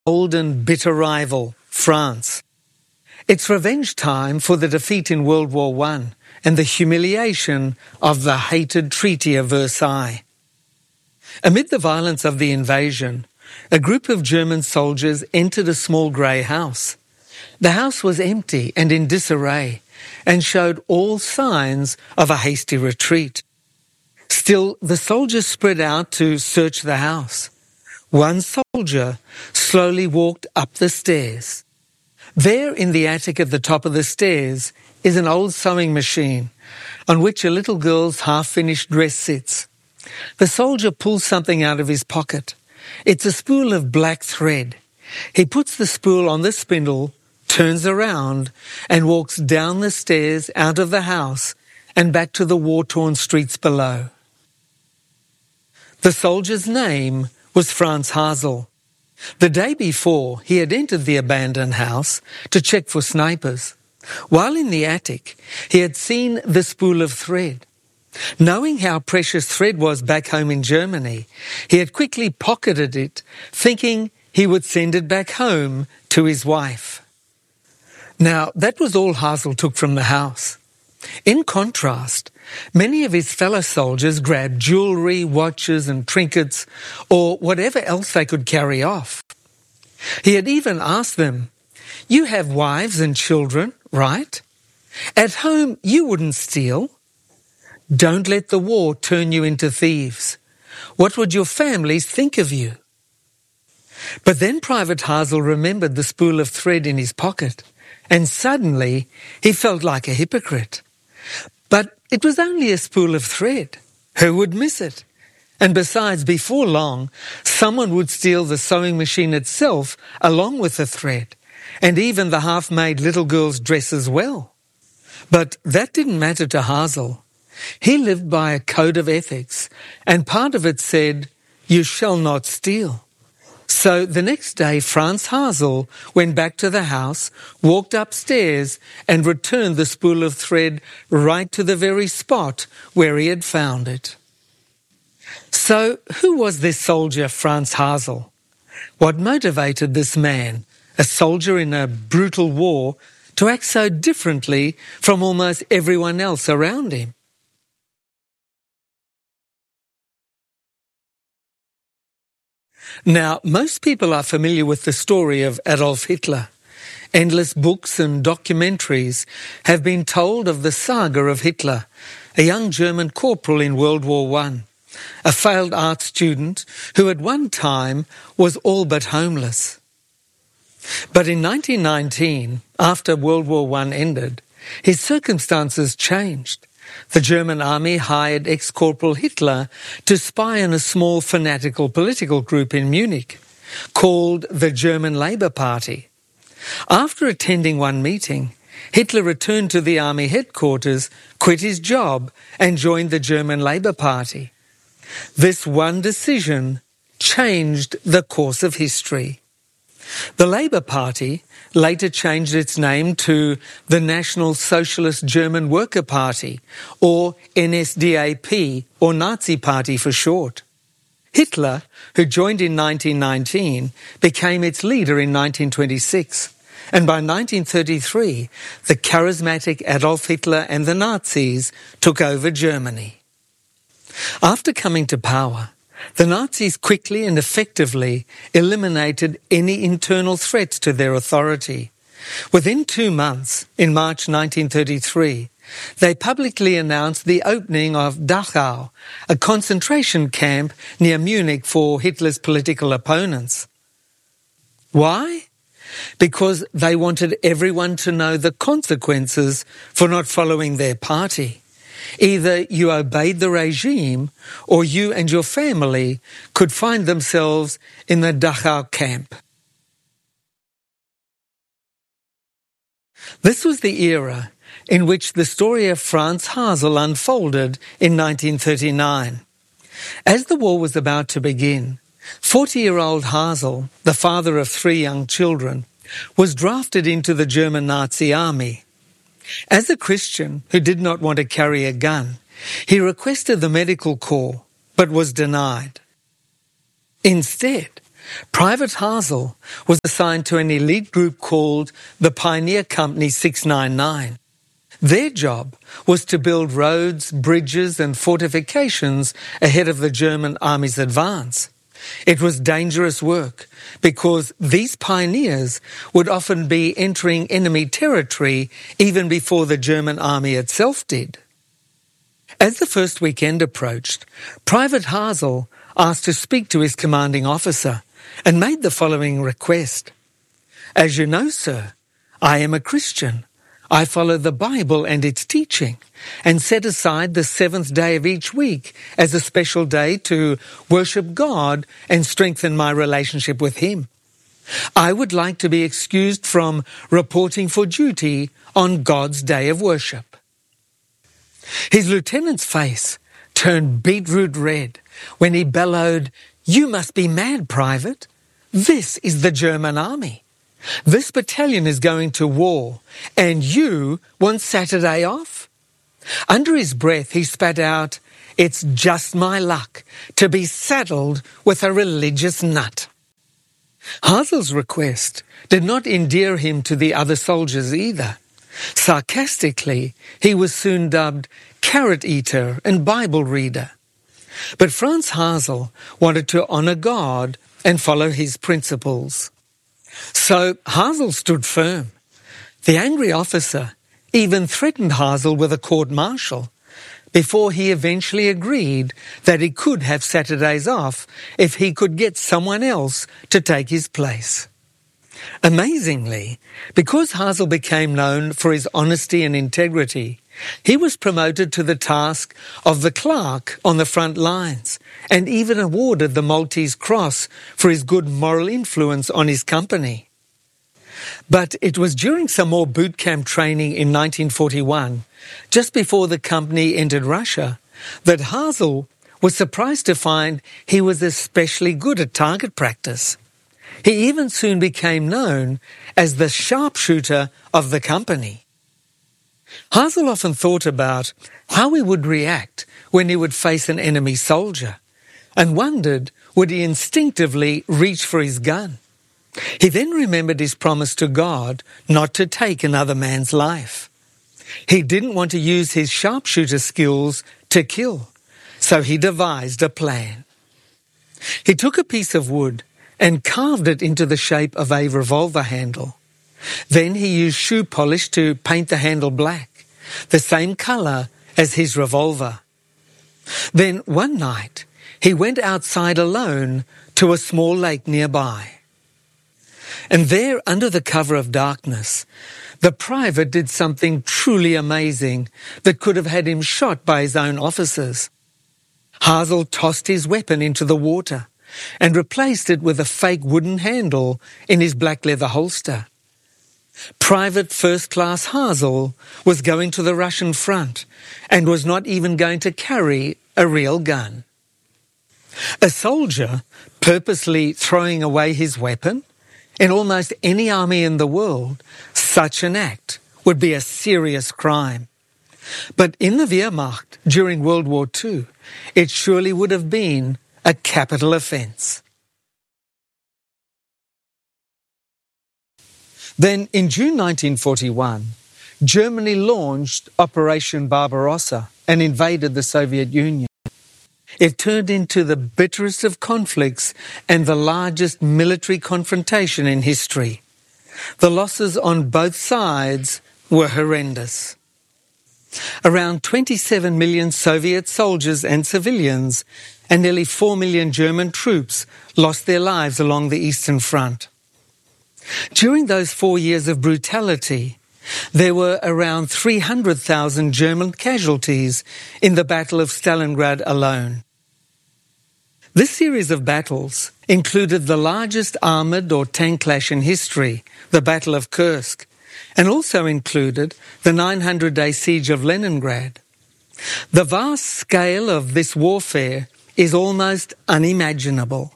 old and bitter rival, France. It's revenge time for the defeat in World War I and the humiliation of the hated Treaty of Versailles. Amid the violence of the invasion, a group of German soldiers entered a small grey house. The house was empty and in disarray and showed all signs of a hasty retreat. Still, the soldiers spread out to search the house. One soldier slowly walked up the stairs. There in the attic at the top of the stairs is an old sewing machine on which a little girl's half-finished dress sits. The soldier pulls something out of his pocket. It's a spool of black thread. He puts the spool on the spindle, turns around, and walks down the stairs out of the house and back to the war-torn streets below. The soldier's name was Franz Hasel. The day before, he had entered the abandoned house to check for snipers. While in the attic, he had seen the spool of thread. Knowing how precious thread was back home in Germany, he had quickly pocketed it, thinking he would send it back home to his wife. Now, that was all Hasel took from the house. In contrast, many of his fellow soldiers grabbed jewellery, watches and trinkets, or whatever else they could carry off. He had even asked them, "You have wives and children, right? At home you wouldn't steal. Don't let the war turn you into thieves. What would your families think of you?" But then Private Hasel remembered the spool of thread in his pocket, and suddenly he felt like a hypocrite. But it was only a spool of thread. Who would miss it? And besides, before long, someone would steal the sewing machine itself along with the thread, and even the half-made little girl's dress as well. But that didn't matter to Hasel. He lived by a code of ethics, and part of it said, "You shall not steal." So the next day, Franz Hasel went back to the house, walked upstairs, and returned the spool of thread right to the very spot where he had found it. So who was this soldier, Franz Hasel? What motivated this man, a soldier in a brutal war, to act so differently from almost everyone else around him? Now, most people are familiar with the story of Adolf Hitler. Endless books and documentaries have been told of the saga of Hitler, a young German corporal in World War I, a failed art student who at one time was all but homeless. But in 1919, after World War I ended, his circumstances changed. The German army hired ex-corporal Hitler to spy on a small fanatical political group in Munich called the German Labour Party. After attending one meeting, Hitler returned to the army headquarters, quit his job and joined the German Labour Party. This one decision changed the course of history. The Labour Party later changed its name to the National Socialist German Worker Party, or NSDAP, or Nazi Party for short. Hitler, who joined in 1919, became its leader in 1926, and by 1933, the charismatic Adolf Hitler and the Nazis took over Germany. After coming to power, the Nazis quickly and effectively eliminated any internal threats to their authority. Within 2 months, in March 1933, they publicly announced the opening of Dachau, a concentration camp near Munich for Hitler's political opponents. Why? Because they wanted everyone to know the consequences for not following their party. Either you obeyed the regime, or you and your family could find themselves in the Dachau camp. This was the era in which the story of Franz Hasel unfolded in 1939. As the war was about to begin, 40-year-old Hasel, the father of 3 young children, was drafted into the German Nazi army. As a Christian who did not want to carry a gun, he requested the medical corps, but was denied. Instead, Private Hazel was assigned to an elite group called the Pioneer Company 699. Their job was to build roads, bridges and fortifications ahead of the German army's advance. It was dangerous work because these pioneers would often be entering enemy territory even before the German army itself did. As the first weekend approached, Private Hazel asked to speak to his commanding officer and made the following request. "As you know, sir, I am a Christian. I follow the Bible and its teaching and set aside the seventh day of each week as a special day to worship God and strengthen my relationship with Him. I would like to be excused from reporting for duty on God's day of worship." His lieutenant's face turned beetroot red when he bellowed, "You must be mad, Private. This is the German army. This battalion is going to war, and you want Saturday off?" Under his breath, he spat out, "It's just my luck to be saddled with a religious nut." Hazel's request did not endear him to the other soldiers either. Sarcastically, he was soon dubbed carrot eater and Bible reader. But Franz Hazel wanted to honor God and follow his principles. So Hazel stood firm. The angry officer even threatened Hazel with a court-martial before he eventually agreed that he could have Saturdays off if he could get someone else to take his place. Amazingly, because Hazel became known for his honesty and integrity, he was promoted to the task of the clerk on the front lines and even awarded the Maltese Cross for his good moral influence on his company. But it was during some more boot camp training in 1941, just before the company entered Russia, that Hazel was surprised to find he was especially good at target practice. He even soon became known as the sharpshooter of the company. Hazel often thought about how he would react when he would face an enemy soldier and wondered, would he instinctively reach for his gun? He then remembered his promise to God not to take another man's life. He didn't want to use his sharpshooter skills to kill, so he devised a plan. He took a piece of wood and carved it into the shape of a revolver handle. Then he used shoe polish to paint the handle black, the same colour as his revolver. Then one night he went outside alone to a small lake nearby. And there, under the cover of darkness, the private did something truly amazing that could have had him shot by his own officers. Hazel tossed his weapon into the water and replaced it with a fake wooden handle in his black leather holster. Private First Class Hazel was going to the Russian front and was not even going to carry a real gun. A soldier purposely throwing away his weapon? In almost any army in the world, such an act would be a serious crime. But in the Wehrmacht during World War II, it surely would have been a capital offence. Then, in June 1941, Germany launched Operation Barbarossa and invaded the Soviet Union. It turned into the bitterest of conflicts and the largest military confrontation in history. The losses on both sides were horrendous. Around 27 million Soviet soldiers and civilians and nearly 4 million German troops lost their lives along the Eastern Front. During those 4 years of brutality, there were around 300,000 German casualties in the Battle of Stalingrad alone. This series of battles included the largest armoured or tank clash in history, the Battle of Kursk, and also included the 900-day siege of Leningrad. The vast scale of this warfare is almost unimaginable.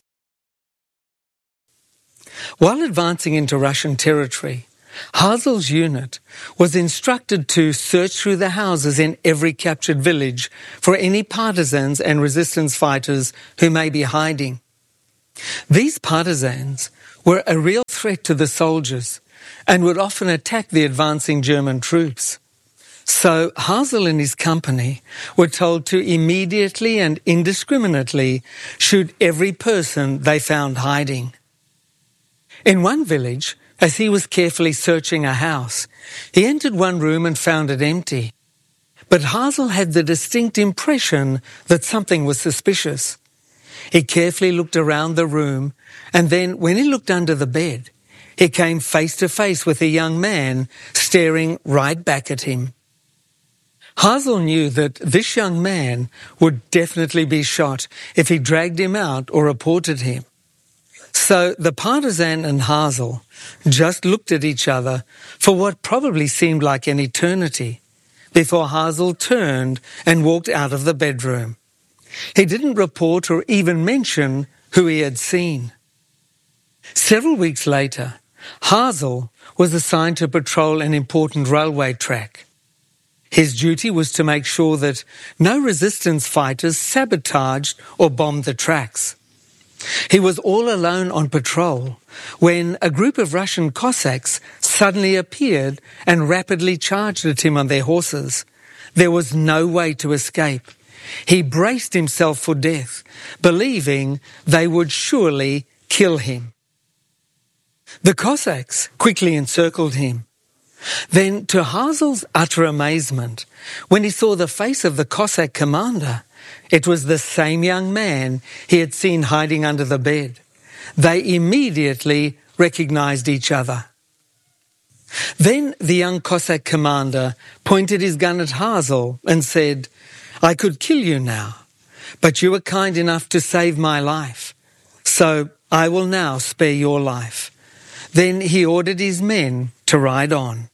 While advancing into Russian territory, Hazel's unit was instructed to search through the houses in every captured village for any partisans and resistance fighters who may be hiding. These partisans were a real threat to the soldiers and would often attack the advancing German troops. So Hazel and his company were told to immediately and indiscriminately shoot every person they found hiding. In one village, as he was carefully searching a house, he entered one room and found it empty. But Hazel had the distinct impression that something was suspicious. He carefully looked around the room, and then when he looked under the bed, he came face to face with a young man staring right back at him. Hazel knew that this young man would definitely be shot if he dragged him out or reported him. So the partisan and Hazel just looked at each other for what probably seemed like an eternity before Hazel turned and walked out of the bedroom. He didn't report or even mention who he had seen. Several weeks later, Hazel was assigned to patrol an important railway track. His duty was to make sure that no resistance fighters sabotaged or bombed the tracks. He was all alone on patrol when a group of Russian Cossacks suddenly appeared and rapidly charged at him on their horses. There was no way to escape. He braced himself for death, believing they would surely kill him. The Cossacks quickly encircled him. Then, to Hazel's utter amazement, when he saw the face of the Cossack commander, it was the same young man he had seen hiding under the bed. They immediately recognized each other. Then the young Cossack commander pointed his gun at Hazel and said, "I could kill you now, but you were kind enough to save my life, so I will now spare your life." Then he ordered his men to ride on.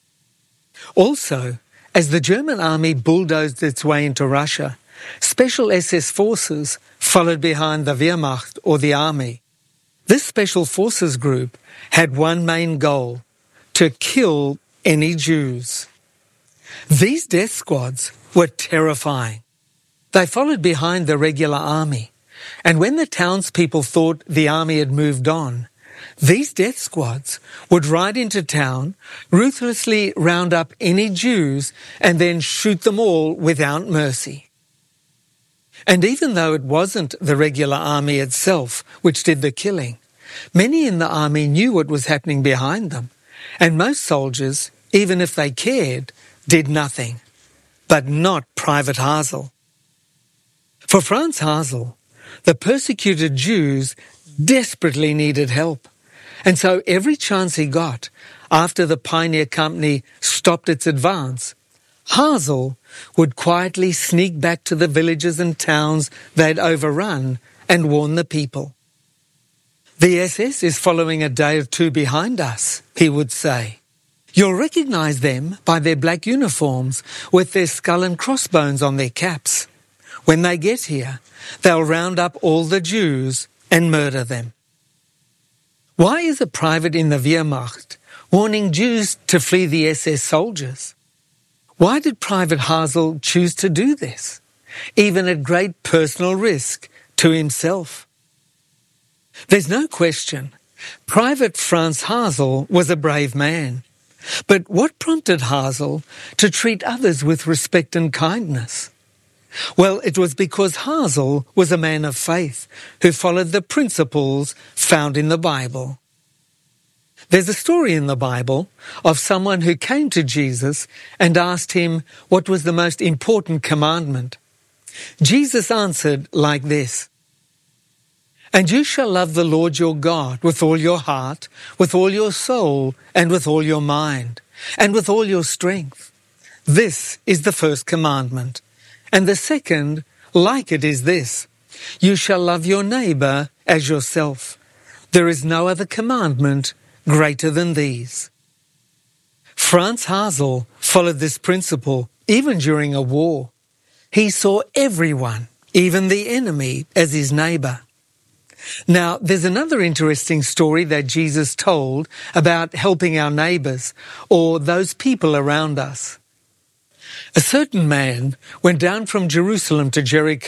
Also, as the German army bulldozed its way into Russia, special SS forces followed behind the Wehrmacht, or the army. This special forces group had one main goal: to kill any Jews. These death squads were terrifying. They followed behind the regular army, and when the townspeople thought the army had moved on, these death squads would ride into town, ruthlessly round up any Jews, and then shoot them all without mercy. And even though it wasn't the regular army itself which did the killing, many in the army knew what was happening behind them, and most soldiers, even if they cared, did nothing. But not Private Hazel. For Franz Hazel, the persecuted Jews desperately needed help. And so every chance he got, after the Pioneer Company stopped its advance, Hazel would quietly sneak back to the villages and towns they'd overrun and warn the people. "The SS is following a day or two behind us," he would say. "You'll recognize them by their black uniforms with their skull and crossbones on their caps. When they get here, they'll round up all the Jews and murder them." Why is a private in the Wehrmacht warning Jews to flee the SS soldiers? Why did Private Hazel choose to do this, even at great personal risk to himself? There's no question, Private Franz Hazel was a brave man. But what prompted Hazel to treat others with respect and kindness? Well, it was because Hazel was a man of faith who followed the principles found in the Bible. There's a story in the Bible of someone who came to Jesus and asked him what was the most important commandment. Jesus answered like this: "And you shall love the Lord your God with all your heart, with all your soul, and with all your mind, and with all your strength. This is the first commandment. And the second, like it, is this: you shall love your neighbor as yourself. There is no other commandment greater than these." Franz Hazel followed this principle even during a war. He saw everyone, even the enemy, as his neighbor. Now, there's another interesting story that Jesus told about helping our neighbors or those people around us. A certain man went down from Jerusalem to Jericho,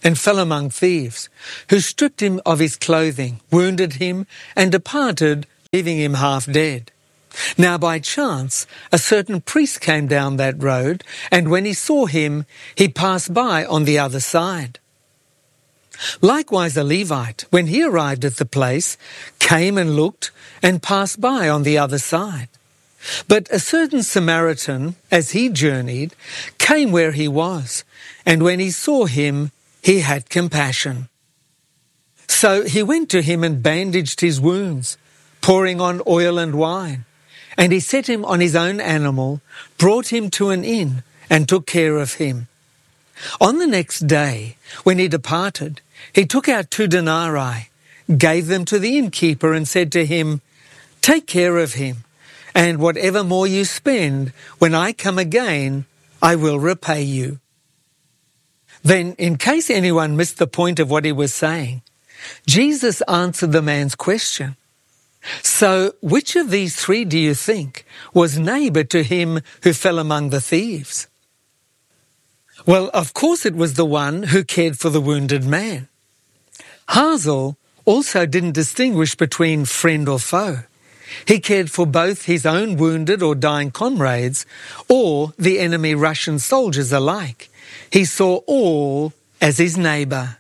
and fell among thieves, who stripped him of his clothing, wounded him, and departed, leaving him half dead. Now by chance a certain priest came down that road, and when he saw him, he passed by on the other side. Likewise a Levite, when he arrived at the place, came and looked, and passed by on the other side. But a certain Samaritan, as he journeyed, came where he was, and when he saw him, he had compassion. So he went to him and bandaged his wounds, pouring on oil and wine. And he set him on his own animal, brought him to an inn, and took care of him. On the next day, when he departed, he took out 2 denarii, gave them to the innkeeper, and said to him, "Take care of him, and whatever more you spend, when I come again, I will repay you." Then, in case anyone missed the point of what he was saying, Jesus answered the man's question. "So, which of these 3 do you think was neighbor to him who fell among the thieves?" Well, of course it was the one who cared for the wounded man. Hazael also didn't distinguish between friend or foe. He cared for both his own wounded or dying comrades or the enemy Russian soldiers alike. He saw all as his neighbor.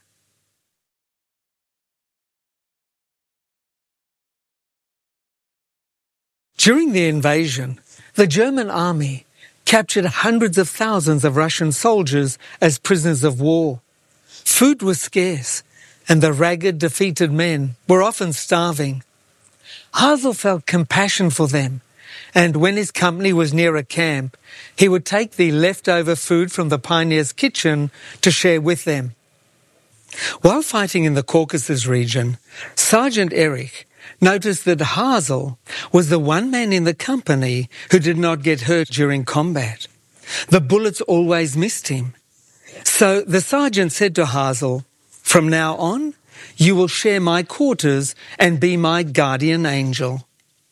During the invasion, the German army captured hundreds of thousands of Russian soldiers as prisoners of war. Food was scarce, and the ragged, defeated men were often starving. Hazael felt compassion for them, and when his company was near a camp, he would take the leftover food from the pioneers' kitchen to share with them. While fighting in the Caucasus region, Sergeant Erich noticed that Hazael was the one man in the company who did not get hurt during combat. The bullets always missed him. So the sergeant said to Hazael, "From now on, you will share my quarters and be my guardian angel."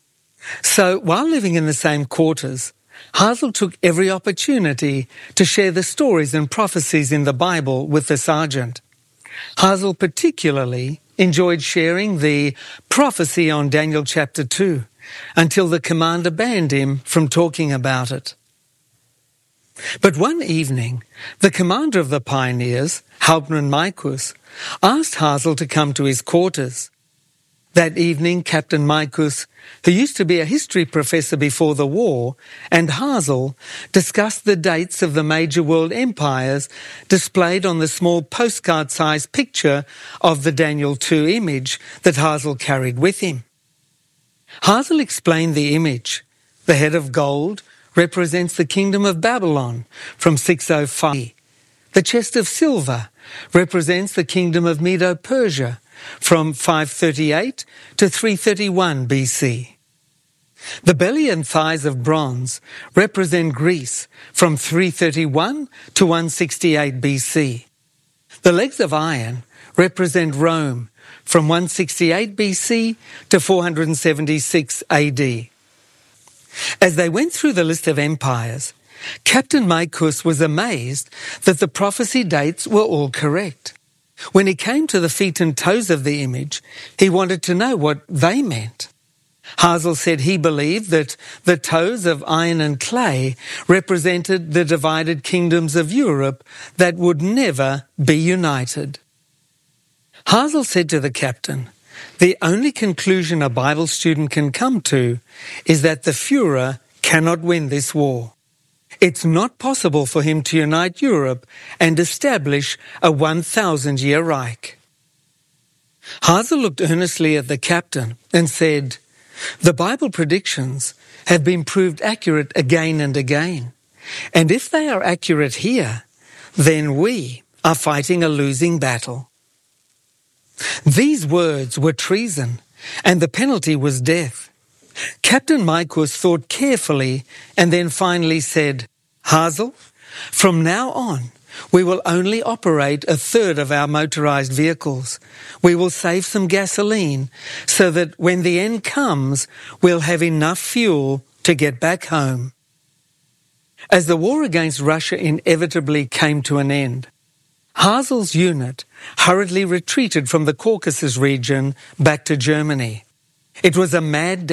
So while living in the same quarters, Hazael took every opportunity to share the stories and prophecies in the Bible with the sergeant. Hazael particularly enjoyed sharing the prophecy on Daniel chapter 2 until the commander banned him from talking about it. But one evening, the commander of the pioneers, Hauptmann Maikus, asked Hazael to come to his quarters. That evening, Captain Maikus, who used to be a history professor before the war, and Hazael discussed the dates of the major world empires displayed on the small postcard-sized picture of the Daniel 2 image that Hazael carried with him. Hazael explained the image. The head of gold represents the kingdom of Babylon from 605. The chest of silver represents the kingdom of Medo-Persia from 538 to 331 BC. The belly and thighs of bronze represent Greece from 331 to 168 BC. The legs of iron represent Rome from 168 BC to 476 AD. As they went through the list of empires, Captain Maikus was amazed that the prophecy dates were all correct. When he came to the feet and toes of the image, he wanted to know what they meant. Hazael said he believed that the toes of iron and clay represented the divided kingdoms of Europe that would never be united. Hazael said to the captain, "The only conclusion a Bible student can come to is that the Führer cannot win this war. It's not possible for him to unite Europe and establish a 1,000-year Reich." Hazael looked earnestly at the captain and said, "The Bible predictions have been proved accurate again and again. And if they are accurate here, then we are fighting a losing battle." These words were treason, and the penalty was death. Captain Maikus thought carefully and then finally said, "Hazael, from now on, we will only operate a third of our motorized vehicles. We will save some gasoline so that when the end comes, we'll have enough fuel to get back home." As the war against Russia inevitably came to an end, Hasel's unit hurriedly retreated from the Caucasus region back to Germany. It was a mad day.